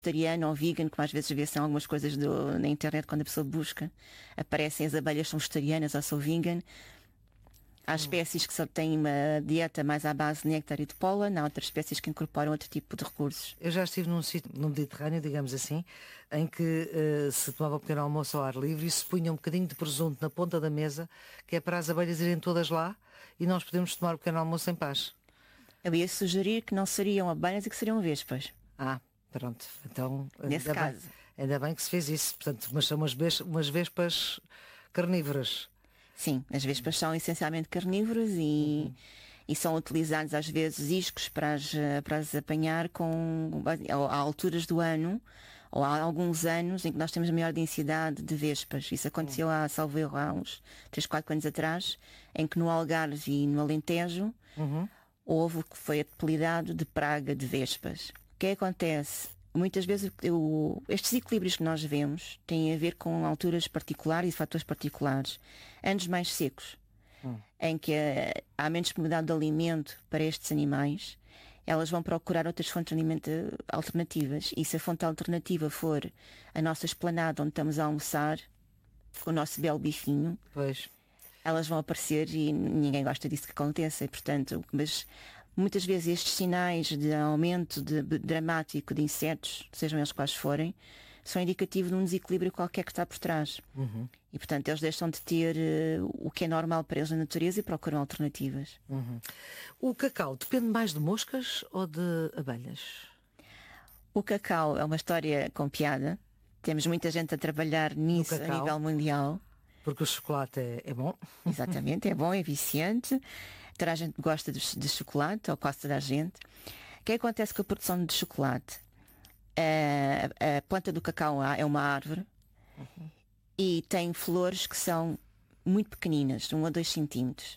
vegetariano ou vegan, como às vezes vê-se em algumas coisas na internet quando a pessoa busca, aparecem as abelhas são vegetarianas ou são vegan. Há espécies que só têm uma dieta mais à base de néctar e de pólen, há outras espécies que incorporam outro tipo de recursos. Eu já estive num sítio no Mediterrâneo, digamos assim, em que se tomava um pequeno almoço ao ar livre e se punha um bocadinho de presunto na ponta da mesa, que é para as abelhas irem todas lá e nós podemos tomar o pequeno almoço em paz. Eu ia sugerir que não seriam abelhas e que seriam vespas. Pronto, então Nesse caso. Ainda bem que se fez isso. Portanto, mas são umas vespas carnívoras. Sim, as vespas são essencialmente carnívoras e são utilizados às vezes iscos para as apanhar a alturas do ano ou há alguns anos em que nós temos maior densidade de vespas. Isso aconteceu salvo erro, há uns 3, 4 anos atrás, em que no Algarve e no Alentejo houve o que foi apelidado de praga de vespas. O que acontece? Muitas vezes estes equilíbrios que nós vemos têm a ver com alturas particulares e fatores particulares. Anos mais secos, em que há menos disponibilidade de alimento para estes animais, elas vão procurar outras fontes de alimento alternativas. E se a fonte alternativa for a nossa esplanada onde estamos a almoçar, com o nosso belo bifinho, pois, elas vão aparecer e ninguém gosta disso que aconteça. E, portanto, mas muitas vezes estes sinais de aumento dramático de insetos, sejam eles quais forem, são indicativos de um desequilíbrio qualquer que está por trás. E portanto eles deixam de ter o que é normal para eles na natureza e procuram alternativas. O cacau depende mais de moscas ou de abelhas? O cacau é uma história com piada. Temos muita gente a trabalhar nisso a nível mundial. Porque o chocolate é bom. Exatamente, é bom, é viciante. Toda a gente gosta de chocolate, ou quase toda a gente. O que acontece com a produção de chocolate? A planta do cacau é uma árvore e tem flores que são muito pequeninas, 1 a 2 centímetros.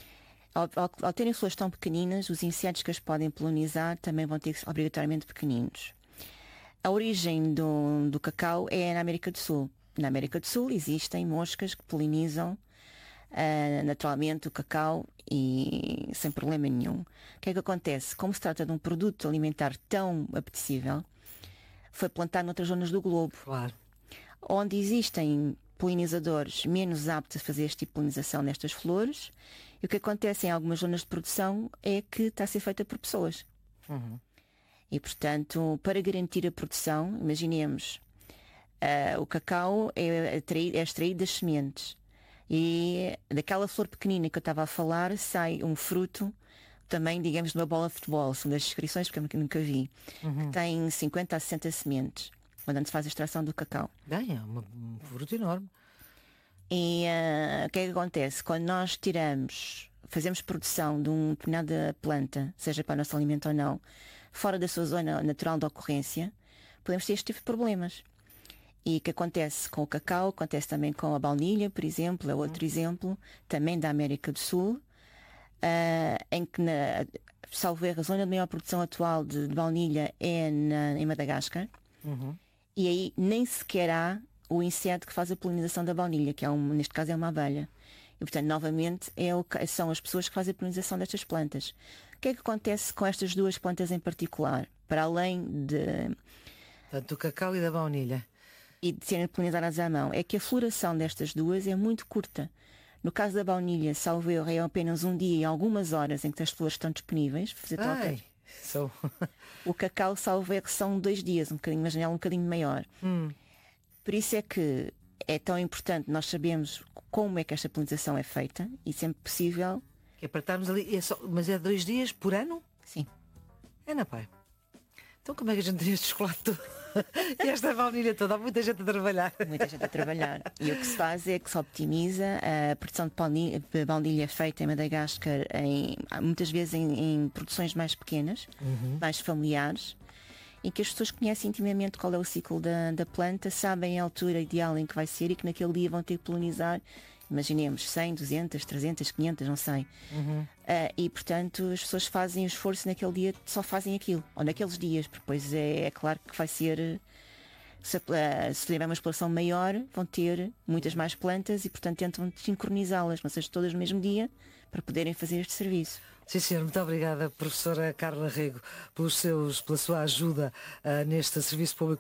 Ao terem flores tão pequeninas, os insetos que as podem polinizar também vão ter que ser obrigatoriamente pequeninos. A origem do cacau é na América do Sul. Na América do Sul existem moscas que polinizam naturalmente o cacau e sem problema nenhum. O que é que acontece? Como se trata de um produto alimentar tão apetecível, foi plantado noutras zonas do globo. Claro. Onde existem polinizadores menos aptos a fazer este tipo de polinização nestas flores, e o que acontece em algumas zonas de produção é que está a ser feita por pessoas. E portanto, para garantir a produção, imaginemos, o cacau é extraído das sementes e daquela flor pequenina que eu estava a falar sai um fruto também, digamos, de uma bola de futebol, são das descrições porque eu nunca vi, que tem 50 a 60 sementes quando se faz a extração do cacau. Bem, é um fruto enorme. E o que é que acontece? Quando nós fazemos produção de uma determinada planta, seja para o nosso alimento ou não, fora da sua zona natural de ocorrência, podemos ter este tipo de problemas. E o que acontece com o cacau, acontece também com a baunilha, por exemplo, é outro exemplo, também da América do Sul, em que, salvo erro, a zona de maior produção atual de baunilha é em Madagascar, e aí nem sequer há o inseto que faz a polinização da baunilha, que neste caso é uma abelha. E portanto, novamente, são as pessoas que fazem a polinização destas plantas. O que é que acontece com estas duas plantas em particular? Para além do cacau e da baunilha. E de serem polinizadas à mão, é que a floração destas duas é muito curta. No caso da baunilha, salvo erro, é apenas um dia e algumas horas em que as flores estão disponíveis para fazer troca. O cacau, salvo erro, são 2 dias, uma janela um bocadinho maior. Por isso é que é tão importante nós sabermos como é que esta polinização é feita e sempre possível. É para estarmos ali, mas é 2 dias por ano? Sim. Ana pai. Então como é que a gente teria este chocolate todo? E esta baunilha toda? Há muita gente a trabalhar. Muita gente a trabalhar. E o que se faz é que se optimiza a produção de baunilha feita em Madagascar muitas vezes em produções mais pequenas, mais familiares, em que as pessoas conhecem intimamente qual é o ciclo da planta, sabem a altura ideal em que vai ser e que naquele dia vão ter que polinizar, imaginemos, 100, 200, 300, 500, não sei. E portanto as pessoas fazem o esforço naquele dia, só fazem aquilo, ou naqueles dias, porque depois é claro que vai ser, se tiver uma exploração maior, vão ter muitas mais plantas e portanto tentam sincronizá-las, não seja todas no mesmo dia, para poderem fazer este serviço. Sim, senhor, muito obrigada, professora Carla Rego, pela sua ajuda neste Serviço Público